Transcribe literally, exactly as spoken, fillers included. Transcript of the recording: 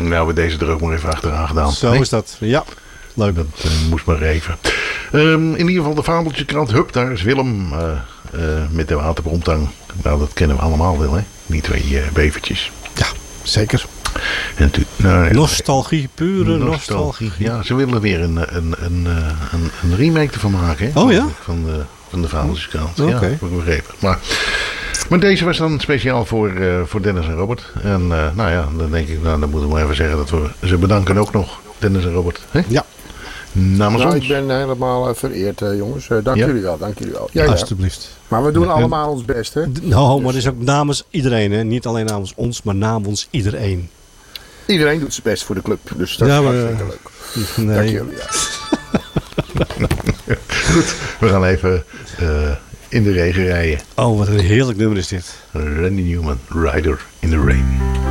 Nou, we deze er ook maar even achteraan gedaan. Zo nee? is dat. Ja, leuk. Dat uh, moest maar even. Um, in ieder geval de Fabeltjeskrant. Hup, daar is Willem uh, uh, met de waterbromtang. Nou, dat kennen we allemaal wel, hè? Die twee uh, bevertjes. Ja, zeker. En tu- nou, nostalgie, pure nostalgie. nostalgie. Ja, ze willen weer een, een, een, een, een remake ervan maken, hè? Oh ja? Van de, van de Fabeltjeskrant. Oké. Ja, heb ik begrepen. Maar... Maar deze was dan speciaal voor, uh, voor Dennis en Robert. En uh, nou ja, dan denk ik, nou, dan moeten we maar even zeggen dat we ze bedanken ook nog, Dennis en Robert. Hè? Ja. Namens nou, ons. ik ben helemaal uh, vereerd, uh, jongens. Uh, dank ja? jullie wel, dank jullie wel. Ja, ja. Alsjeblieft. Maar we doen ja. allemaal ons best, hè? Nou, maar dat is ook namens iedereen, hè? Niet alleen namens ons, maar namens iedereen. Iedereen doet zijn best voor de club, dus dat ja, is maar, hartstikke leuk. Nee. Dank jullie, ja. Goed, we gaan even uh, in de regen rijden. Oh, wat een heerlijk nummer is dit. Randy Newman, Rider in the Rain.